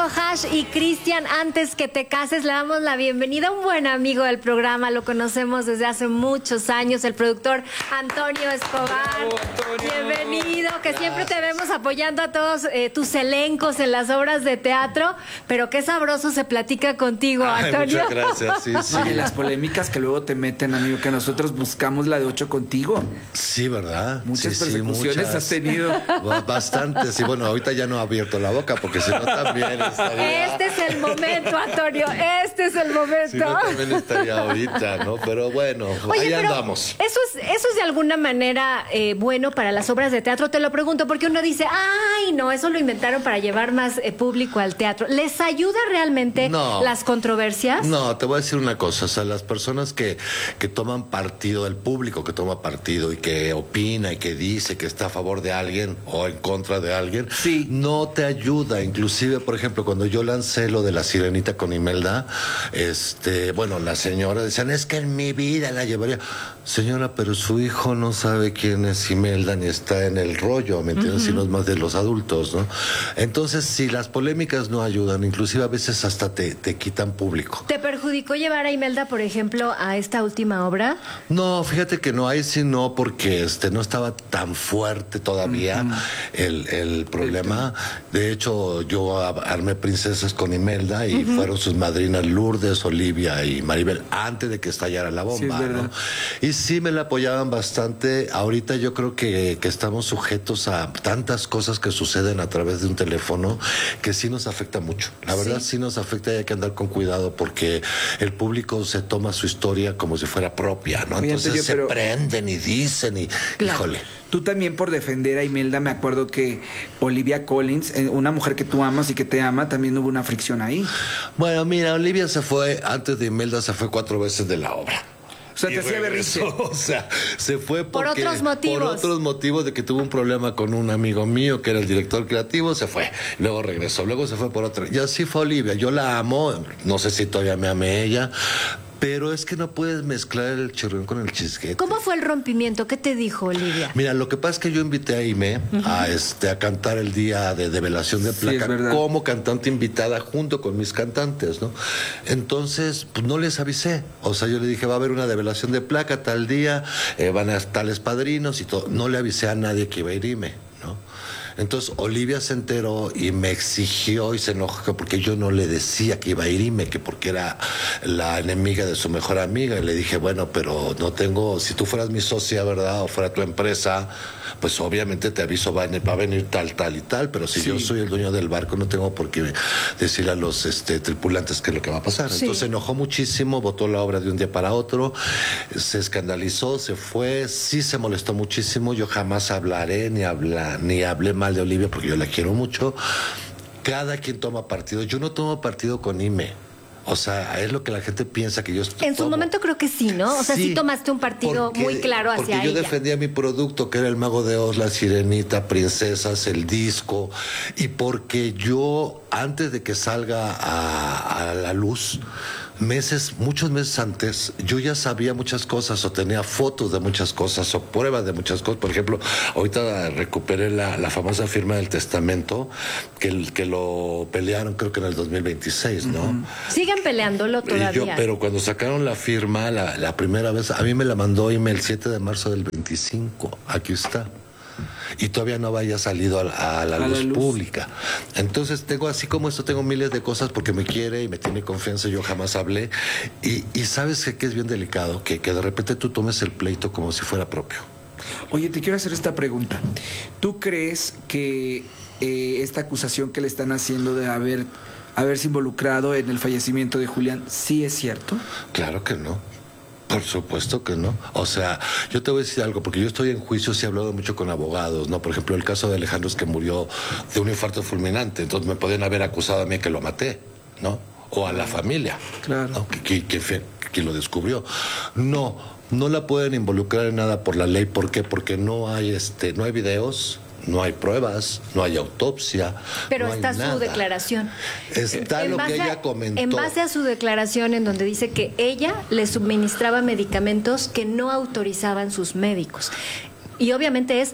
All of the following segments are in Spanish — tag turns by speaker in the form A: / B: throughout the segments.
A: Hash y Cristian, antes que te cases, le damos la bienvenida a un buen amigo del programa, lo conocemos desde hace muchos años, el productor Antonio Escobar.
B: Bravo, Antonio.
A: Bienvenido, que siempre te vemos apoyando a todos tus elencos en las obras de teatro, pero qué sabroso se platica contigo, Antonio.
C: Muchas gracias, sí, sí.
B: Oye, las polémicas que luego te meten, amigo, que nosotros buscamos la de 8 contigo.
C: Sí, ¿verdad?
B: Muchas
C: sí,
B: persecuciones
C: muchas.
B: has tenido.
C: Bastantes. Y bueno, ahorita ya no he abierto la boca porque si no también estaría...
A: Este es el momento, Antonio, este es el momento.
C: Si no también estaría ahorita, ¿no? Pero bueno,
A: Oye,
C: ahí
A: pero
C: andamos.
A: Eso es de alguna manera bueno para las obras de teatro. Te lo pregunto porque uno dice, ay, no, eso lo inventaron para llevar más público al teatro. ¿Les ayuda realmente las controversias?
C: No, te voy a decir una cosa. O sea, las personas que toman partido, el público que toma partido y que opina y que dice que está a favor de alguien o en contra de alguien,
B: sí,
C: no te ayuda. Inclusive, por ejemplo, cuando yo lancé lo de La Sirenita con Imelda, bueno, la señora decían, es que en mi vida la llevaría. Señora, pero su hijo no sabe quién es Imelda ni está en el rollo, ¿me entiendes? Sino es más de los adultos, ¿no? Entonces, si las polémicas no ayudan, inclusive a veces hasta te quitan público.
A: ¿Te perjudicó llevar a Imelda, por ejemplo, a esta última obra?
C: No, fíjate que no, ahí sí no, porque no estaba tan fuerte todavía el problema. De hecho, yo armé Princesas con Imelda y fueron sus madrinas Lourdes, Olivia y Maribel antes de que estallara la bomba,
B: sí,
C: ¿no? Y sí me la apoyaban bastante. Ahorita yo creo que estamos sujetos a tantas cosas que suceden a través de un teléfono que sí nos afecta mucho. La verdad sí nos afecta y hay que andar con cuidado porque el público se toma su historia como si fuera propia, ¿no?
B: Oye,
C: Entonces se prenden y dicen y...
A: Claro.
C: Híjole.
B: Tú también por defender a Imelda, me acuerdo que Olivia Collins, una mujer que tú amas y que te ama, también hubo una fricción ahí.
C: Bueno, mira, Olivia se fue, antes de Imelda se fue 4 veces de la obra.
B: O sea, te hacía berrinche.
C: O sea, se fue
A: por otros motivos.
C: Por otros motivos de que tuvo un problema con un amigo mío que era el director creativo, se fue. Luego regresó, luego se fue por otra. Y así fue Olivia. Yo la amo, no sé si todavía me ame ella, pero es que no puedes mezclar el chirrión con el chisguete.
A: ¿Cómo fue el rompimiento? ¿Qué te dijo Olivia?
C: Mira, lo que pasa es que yo invité a Aimee a cantar el día de develación de placa como cantante invitada junto con mis cantantes, ¿no? Entonces, pues no les avisé. O sea, yo le dije, va a haber una develación de placa tal día, van a estar tales padrinos y todo. No le avisé a nadie que iba a ir Aimee, ¿no? Entonces Olivia se enteró y me exigió y se enojó porque yo no le decía que iba a ir Ime, que porque era la enemiga de su mejor amiga. Y le dije, bueno, pero no tengo, si tú fueras mi socia, ¿verdad? O fuera tu empresa, pues obviamente te aviso, va a venir tal, tal y tal, pero si yo soy el dueño del barco, no tengo por qué decirle a los tripulantes qué es lo que va a pasar. Entonces se enojó muchísimo, botó la obra de un día para otro, se escandalizó, se fue, sí se molestó muchísimo. Yo jamás hablaré ni hablé mal de Olivia porque yo la quiero mucho. Cada quien toma partido. Yo no tomo partido con Ime. O sea, es lo que la gente piensa que yo estoy.
A: En su momento creo que sí, ¿no? O sea, sí tomaste un partido muy claro hacia ella.
C: Porque yo defendía mi producto, que era El Mago de Oz, La Sirenita, Princesas, el disco, y porque yo, antes de que salga a la luz, muchos meses antes, yo ya sabía muchas cosas o tenía fotos de muchas cosas o pruebas de muchas cosas. Por ejemplo, ahorita recuperé la famosa firma del testamento que lo pelearon creo que en el 2026, ¿no?
A: Siguen peleándolo todavía.
C: Pero cuando sacaron la firma, la primera vez, a mí me la mandó el 7 de marzo del 25. Aquí está. Y todavía no había salido a la luz pública. Entonces tengo miles de cosas porque me quiere y me tiene confianza. Yo jamás hablé y sabes que es bien delicado que de repente tú tomes el pleito como si fuera propio.
B: Oye, te quiero hacer esta pregunta. ¿Tú crees que esta acusación que le están haciendo de haberse involucrado en el fallecimiento de Julián sí es cierto?
C: Claro que no. Por supuesto que no. O sea, yo te voy a decir algo, porque yo estoy en juicios y he hablado mucho con abogados, ¿no? Por ejemplo, el caso de Alejandro es que murió de un infarto fulminante, entonces me podían haber acusado a mí que lo maté, ¿no? O a la familia,
B: claro,
C: ¿no? Que lo descubrió. No la pueden involucrar en nada por la ley. ¿Por qué? Porque no hay videos, no hay pruebas, no hay autopsia.
A: Pero
C: no
A: está su declaración.
C: Está lo que ella comentó.
A: En base a su declaración en donde dice que ella le suministraba medicamentos que no autorizaban sus médicos. Y obviamente es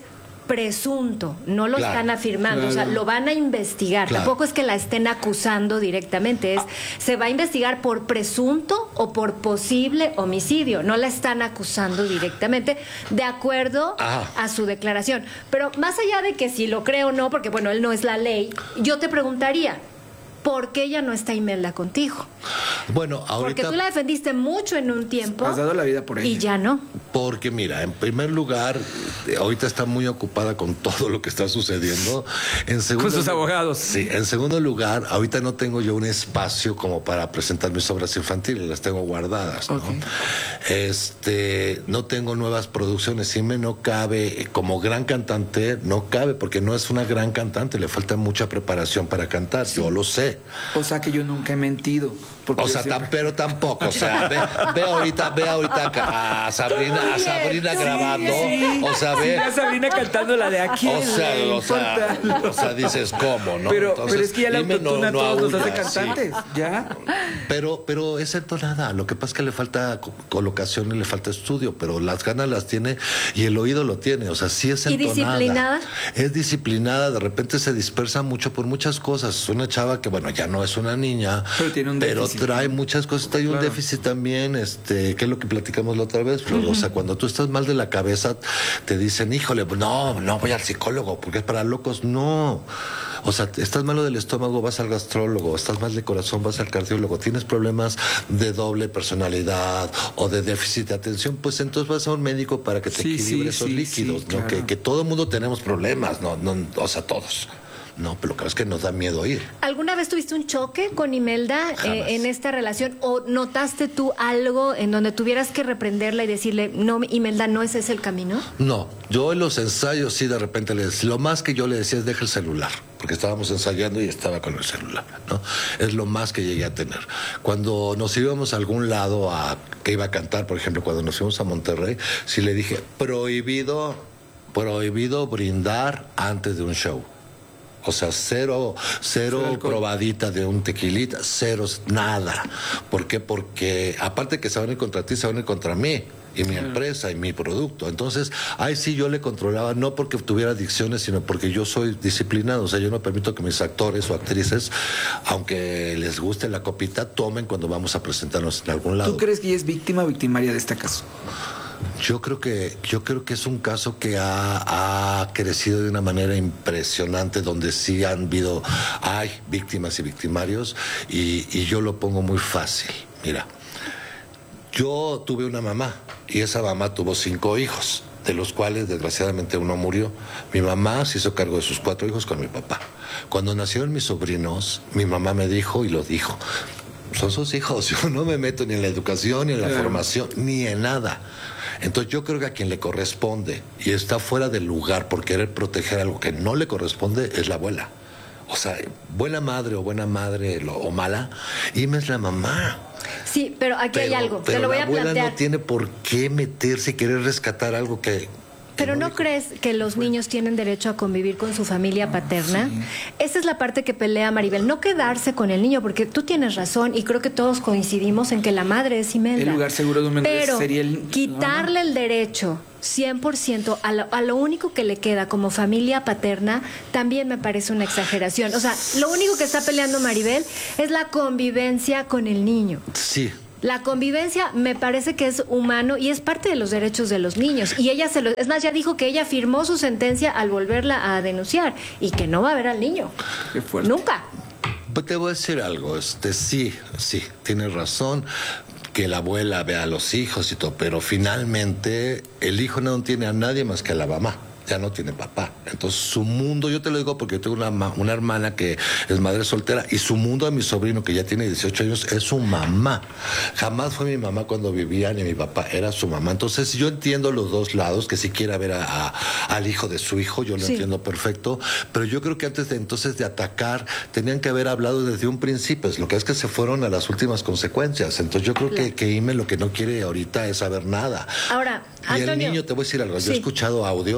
A: presunto, no lo están afirmando, o sea, lo van a investigar. Tampoco es que la estén acusando directamente, se va a investigar por presunto o por posible homicidio, no la están acusando directamente, de acuerdo a su declaración. Pero más allá de que si lo cree o no, porque bueno, él no es la ley, yo te preguntaría, ¿por qué ya no está Imelda contigo?
C: Bueno, ahorita...
A: Porque tú la defendiste mucho en un tiempo.
B: Has dado la vida por ella.
A: Y ya no.
C: Porque mira, en primer lugar, ahorita está muy ocupada con todo lo que está sucediendo. En segundo,
B: con sus abogados.
C: Sí, en segundo lugar, ahorita no tengo yo un espacio como para presentar mis obras infantiles, las tengo guardadas, ¿no?
B: Okay.
C: No tengo nuevas producciones, Ime no cabe, como gran cantante, no cabe, porque no es una gran cantante, le falta mucha preparación para cantar, yo lo sé.
B: O sea que yo nunca he mentido.
C: O sea, pero tampoco, o sea, ve ahorita a Sabrina grabando, o sea, ve
B: a Sabrina cantando la de aquí.
C: O sea, dices cómo, ¿no?
B: Pero es que ya la autotuna todos nos hace cantantes,
C: sí.
B: ¿ya?
C: Pero es entonada, lo que pasa es que le falta colocación y le falta estudio, pero las ganas las tiene y el oído lo tiene, o sea, sí es entonada.
A: ¿Y disciplinada?
C: Es disciplinada, de repente se dispersa mucho por muchas cosas, es una chava que, bueno, ya no es una niña,
B: pero tiene un déficit.
C: Trae muchas cosas, trae un déficit también, que es lo que platicamos la otra vez, Flor. O sea, cuando tú estás mal de la cabeza, te dicen, híjole, no voy al psicólogo, porque es para locos. No. O sea, estás malo del estómago, vas al gastrólogo, estás mal de corazón, vas al cardiólogo, tienes problemas de doble personalidad o de déficit de atención, pues entonces vas a un médico para que te equilibre esos líquidos, ¿no? Claro. Que todo el mundo tenemos problemas, no, o sea, todos. No, pero lo que es que nos da miedo ir.
A: ¿Alguna vez tuviste un choque con Imelda en esta relación? ¿O notaste tú algo en donde tuvieras que reprenderla y decirle, no, Imelda, no ese es el camino?
C: No, yo en los ensayos sí de repente lo más que yo le decía es deja el celular, porque estábamos ensayando y estaba con el celular, ¿no? Es lo más que llegué a tener. Cuando nos íbamos a algún lado que iba a cantar, por ejemplo, cuando nos fuimos a Monterrey, sí le dije, prohibido brindar antes de un show. O sea, cero probadita de un tequilita, cero, nada. ¿Por qué? Porque aparte que se van a ir contra ti, se van a ir contra mí y mi empresa y mi producto. Entonces, ahí sí yo le controlaba, no porque tuviera adicciones, sino porque yo soy disciplinado. O sea, yo no permito que mis actores o actrices, aunque les guste la copita, tomen cuando vamos a presentarnos en algún lado.
B: ¿Tú crees que ella es víctima o victimaria de este caso?
C: Yo creo que es un caso que ha crecido de una manera impresionante, donde sí hay víctimas y victimarios, y yo lo pongo muy fácil. Mira, yo tuve una mamá y esa mamá tuvo 5 hijos, de los cuales desgraciadamente uno murió. Mi mamá se hizo cargo de sus 4 hijos con mi papá. Cuando nacieron mis sobrinos, mi mamá me dijo y lo dijo, son sus hijos, yo no me meto ni en la educación, ni en la formación, ni en nada. Entonces yo creo que a quien le corresponde y está fuera del lugar por querer proteger algo que no le corresponde es la abuela. O sea, buena madre o mala, Ime es la mamá.
A: Sí, pero aquí hay algo, te lo voy a plantear.
C: La abuela no tiene por qué meterse y querer rescatar algo que...
A: ¿Pero no crees que los niños tienen derecho a convivir con su familia paterna? Sí. Esa es la parte que pelea Maribel. No quedarse con el niño, porque tú tienes razón y creo que todos coincidimos en que la madre es Imelda.
B: El lugar seguro de un menor sería el...
A: quitarle el derecho 100% a lo único que le queda como familia paterna también me parece una exageración. O sea, lo único que está peleando Maribel es la convivencia con el niño.
C: Sí.
A: La convivencia me parece que es humano y es parte de los derechos de los niños. Y ella es más, ya dijo que ella firmó su sentencia al volverla a denunciar y que no va a ver al niño.
B: Qué fuerte.
A: Nunca.
C: Pues te voy a decir algo, sí, tienes razón, que la abuela vea a los hijos y todo, pero finalmente el hijo no tiene a nadie más que a la mamá. Ya no tiene papá. Entonces su mundo, yo te lo digo porque yo tengo una hermana que es madre soltera y su mundo de mi sobrino que ya tiene 18 años es su mamá. Jamás fue mi mamá cuando vivía ni mi papá, era su mamá. Entonces yo entiendo los dos lados, que si quiera ver al hijo de su hijo, yo lo entiendo perfecto, pero yo creo que antes de atacar tenían que haber hablado desde un principio. Lo que es que se fueron a las últimas consecuencias. Entonces yo creo que Ime lo que no quiere ahorita es saber nada.
A: Ahora, Antonio,
C: y el niño, te voy a decir algo, yo he escuchado audios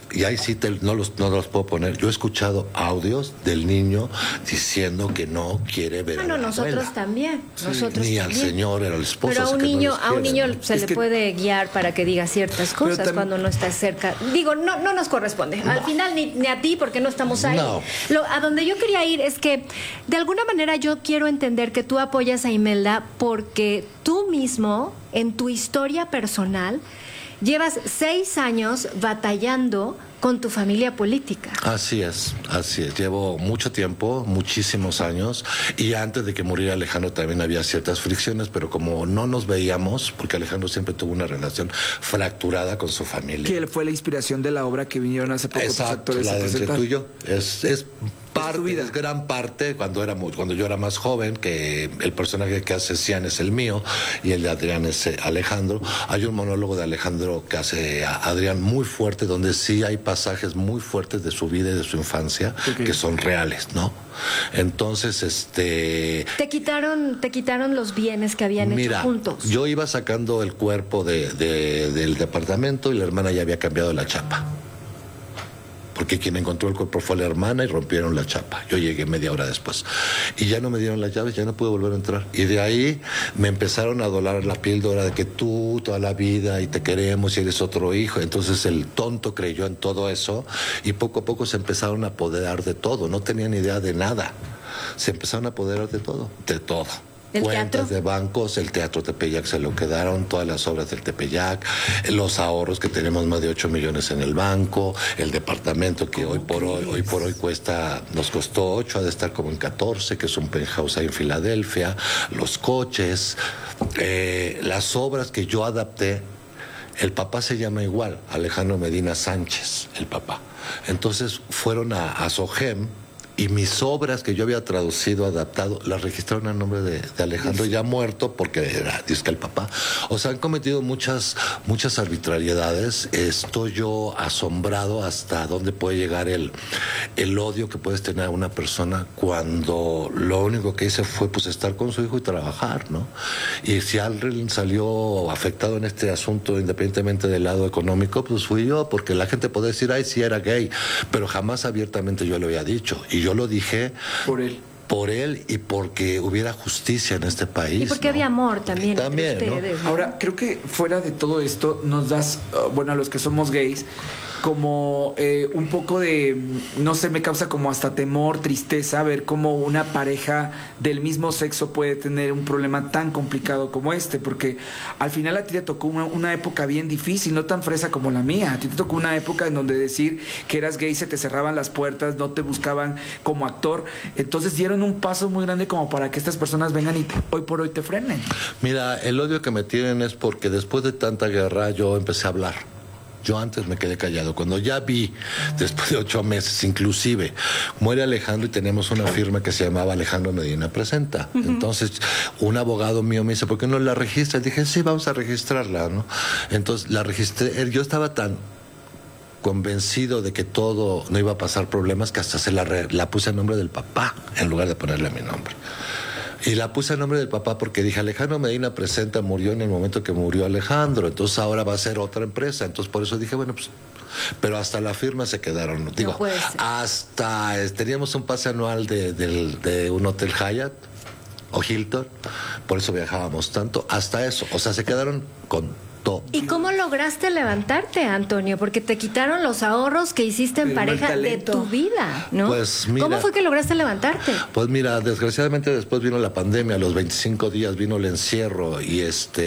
C: y ahí sí no los puedo poner. Yo he escuchado audios del niño diciendo que no quiere ver a la
A: nosotros
C: abuela.
A: también.
C: Sí.
A: Nosotros
C: ni
A: también.
C: al señor, era el esposo.
A: Pero a un niño se le puede guiar para que diga ciertas cosas cuando no está cerca. Digo, no nos corresponde. Al final ni a ti, porque no estamos ahí.
C: No.
A: A donde yo quería ir es que, de alguna manera, yo quiero entender que tú apoyas a Imelda porque tú mismo, en tu historia personal, llevas 6 años batallando con tu familia política.
C: Así es. Llevo mucho tiempo, muchísimos años, y antes de que muriera Alejandro también había ciertas fricciones, pero como no nos veíamos, porque Alejandro siempre tuvo una relación fracturada con su familia.
B: Que fue la inspiración de la obra que vinieron hace poco.
C: Exacto, la de Entre tú y yo. Es gran parte, cuando yo era más joven, que el personaje que hace Cian es el mío y el de Adrián es Alejandro. Hay un monólogo de Alejandro que hace a Adrián muy fuerte, donde sí hay pasajes muy fuertes de su vida y de su infancia, que son reales, ¿no? Entonces, Te
A: quitaron los bienes que habían hecho juntos.
C: Yo iba sacando el cuerpo del departamento y la hermana ya había cambiado la chapa. Porque quien encontró el cuerpo fue la hermana y rompieron la chapa. Yo llegué media hora después. Y ya no me dieron las llaves, ya no pude volver a entrar. Y de ahí me empezaron a doler la píldora de que tú toda la vida y te queremos y eres otro hijo. Entonces el tonto creyó en todo eso y poco a poco se empezaron a apoderar de todo. No tenían idea de nada. Se empezaron a apoderar de todo, de todo. Cuentas de bancos, el Teatro Tepeyac se lo quedaron, todas las obras del Tepeyac, los ahorros que tenemos más de 8 millones en el banco, el departamento que hoy por hoy nos costó 8, ha de estar como en 14, que es un penthouse ahí en Filadelfia, los coches, las obras que yo adapté. El papá se llama igual, Alejandro Medina Sánchez, el papá. Entonces fueron a Sogem, y mis obras que yo había traducido, adaptado, las registraron a nombre de Alejandro, ya muerto, porque era disque el papá. O sea, han cometido muchas arbitrariedades. Estoy yo asombrado hasta dónde puede llegar el odio que puedes tener a una persona cuando lo único que hice fue pues estar con su hijo y trabajar, ¿no? Y si alguien salió afectado en este asunto, independientemente del lado económico, pues fui yo, porque la gente puede decir, ay, sí era gay, pero jamás abiertamente yo lo había dicho. Y yo lo dije por él y porque hubiera justicia en este país.
A: Y porque había amor también.
C: También,
A: entre ustedes, ¿no?
B: Ahora, creo que fuera de todo esto, nos das, a los que somos gays, como un poco de, no sé, me causa como hasta temor, tristeza, ver cómo una pareja del mismo sexo puede tener un problema tan complicado como porque al final a ti te tocó una época bien difícil, no tan fresa como la mía. A ti te tocó una época en donde decir que eras gay se te cerraban las puertas, no te buscaban como actor. Entonces dieron un paso muy grande como para que estas personas vengan y hoy por hoy te frenen.
C: Mira, el odio que me tienen es porque después de tanta guerra yo empecé a hablar. Yo antes me quedé callado. Cuando ya vi, después de 8 meses, inclusive, muere Alejandro y tenemos una firma que se llamaba Alejandro Medina Presenta. Uh-huh. Entonces, un abogado mío me dice, ¿por qué no la registras? Dije, sí, vamos a registrarla, ¿no? Entonces, la registré. Yo estaba tan convencido de que todo no iba a pasar problemas que hasta la puse a nombre del papá en lugar de ponerle a mi nombre. Y la puse a nombre del papá porque dije, Alejandro Medina Presenta murió en el momento que murió Alejandro, entonces ahora va a ser otra empresa. Entonces por eso dije, bueno, pues, pero hasta la firma se quedaron. Digo, hasta teníamos un pase anual de un hotel Hyatt o Hilton, por eso viajábamos tanto, hasta eso. O sea, se quedaron con todo.
A: ¿Y cómo lograste levantarte, Antonio? Porque te quitaron los ahorros que hiciste en pareja de tu vida, ¿no?
C: Pues mira,
A: ¿cómo fue que lograste levantarte?
C: Pues mira, desgraciadamente después vino la pandemia, a los 25 días vino el encierro y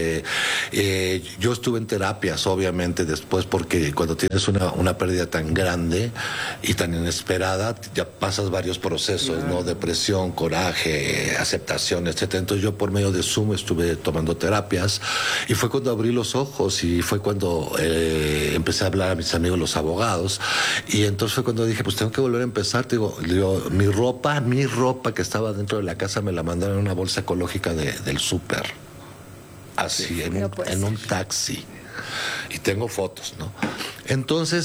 C: yo estuve en terapias, obviamente, después, porque cuando tienes una pérdida tan grande y tan inesperada, ya pasas varios procesos, ¿no? Depresión, coraje, aceptación, etcétera. Entonces yo por medio de Zoom estuve tomando terapias y fue cuando abrí los ojos y fue cuando empecé a hablar a mis amigos los abogados y entonces fue cuando dije, pues tengo que volver a empezar. Digo, mi ropa que estaba dentro de la casa me la mandaron en una bolsa ecológica del súper, así, en un taxi, y tengo fotos, ¿no? Entonces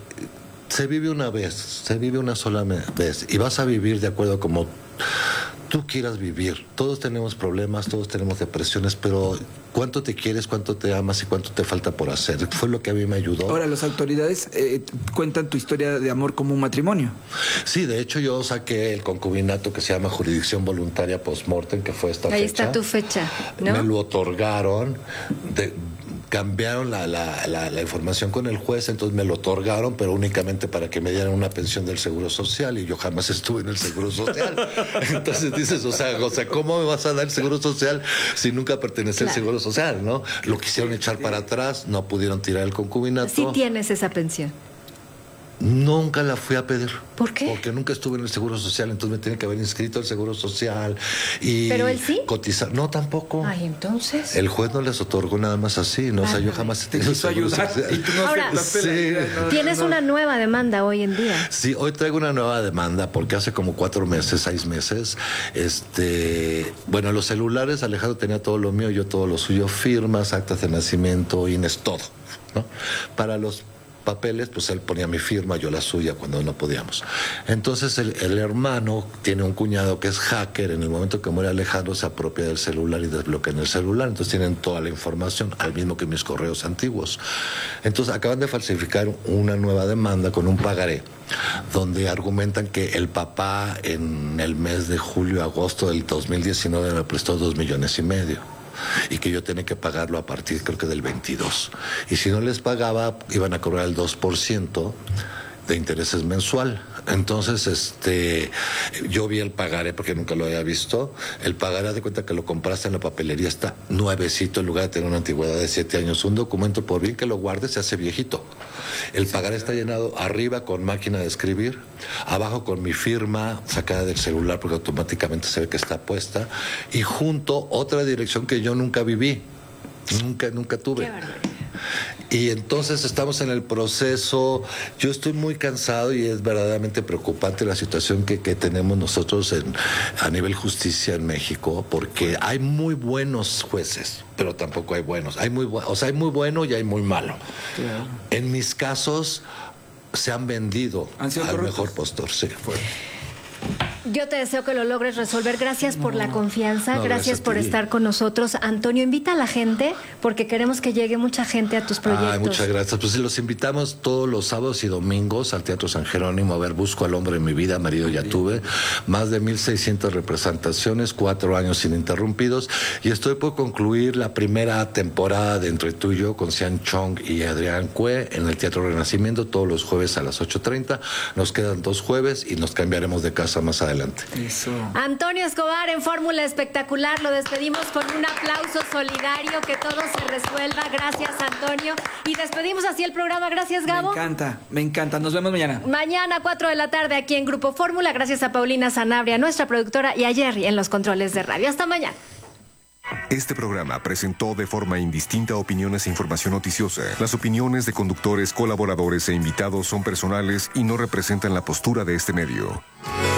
C: se vive una vez, se vive una sola vez y vas a vivir de acuerdo como tú quieras vivir. Todos tenemos problemas, todos tenemos depresiones, pero cuánto te quieres, cuánto te amas y cuánto te falta por hacer. Fue lo que a mí me ayudó.
B: Ahora, las autoridades cuentan tu historia de amor como un matrimonio.
C: Sí, de hecho yo saqué el concubinato que se llama jurisdicción voluntaria post-mortem, que fue esta fecha.
A: Ahí está tu fecha, ¿no?
C: Me lo otorgaron, cambiaron la información con el juez, entonces me lo otorgaron, pero únicamente para que me dieran una pensión del Seguro Social, y yo jamás estuve en el Seguro Social. Entonces dices, o sea, ¿cómo me vas a dar el Seguro Social si nunca pertenece al Seguro Social, no? Lo quisieron echar para atrás, no pudieron tirar el concubinato.
A: Sí tienes esa pensión.
C: Nunca la fui a pedir.
A: ¿Por qué?
C: Porque nunca estuve en el Seguro Social, entonces me tiene que haber inscrito al Seguro Social y
A: ¿Pero él sí?
C: Cotizar. No, tampoco.
A: Ay, entonces.
C: El juez no les otorgó nada más así, ¿no? O sea, yo jamás
B: te quiso ayudar y tú no
A: Ahora, tienes una nueva demanda hoy en día.
C: Sí, hoy traigo una nueva demanda porque hace como 4 meses, 6 meses, bueno, los celulares, Alejandro tenía todo lo mío, yo todo lo suyo, firmas, actas de nacimiento, INES, todo, ¿no? Para los papeles, pues él ponía mi firma, yo la suya cuando no podíamos. Entonces el hermano tiene un cuñado que es hacker, en el momento que muere Alejandro se apropia del celular y desbloquea en el celular, entonces tienen toda la información, al mismo que mis correos antiguos. Entonces acaban de falsificar una nueva demanda con un pagaré, donde argumentan que el papá en el mes de julio-agosto del 2019 me prestó 2,5 millones y que yo tenía que pagarlo a partir, creo que del 22. Y si no les pagaba, iban a cobrar el 2% de intereses mensual. Entonces, yo vi el pagaré porque nunca lo había visto. El pagaré, haz de cuenta que lo compraste en la papelería, está nuevecito en lugar de tener una antigüedad de 7 años. Un documento, por bien que lo guardes, se hace viejito. El pagaré está llenado arriba con máquina de escribir, abajo con mi firma sacada del celular porque automáticamente se ve que está puesta, y junto otra dirección que yo nunca viví, nunca tuve. Y entonces estamos en el proceso. Yo estoy muy cansado y es verdaderamente preocupante la situación que tenemos nosotros a nivel justicia en México, porque hay muy buenos jueces, pero tampoco hay buenos. Hay muy bueno y hay muy malo. Claro. En mis casos se han vendido al mejor postor. Sí.
A: Yo te deseo que lo logres resolver. Gracias por la confianza, gracias por estar con nosotros. Antonio, invita a la gente porque queremos que llegue mucha gente a tus proyectos.
C: Muchas gracias. Pues los invitamos todos los sábados y domingos al Teatro San Jerónimo a ver Busco al hombre en mi vida, marido ya tuve. Más de 1,600 representaciones, 4 años ininterrumpidos. Y estoy por concluir la primera temporada de Entre tú y yo con Sean Chong y Adrián Cue en el Teatro Renacimiento todos los jueves a las 8:30. Nos quedan 2 jueves y nos cambiaremos de casa más adelante.
B: Eso.
A: Antonio Escobar en Fórmula Espectacular, lo despedimos con un aplauso solidario, que todo se resuelva. Gracias, Antonio, y despedimos así el programa. Gracias, Gabo.
B: Me encanta, nos vemos mañana.
A: Mañana 4 de la tarde aquí en Grupo Fórmula. Gracias a Paulina Sanabria, nuestra productora, y a Jerry en los controles de radio. Hasta mañana.
D: Este programa presentó de forma indistinta opiniones e información noticiosa. Las opiniones de conductores, colaboradores e invitados son personales y no representan la postura de este medio.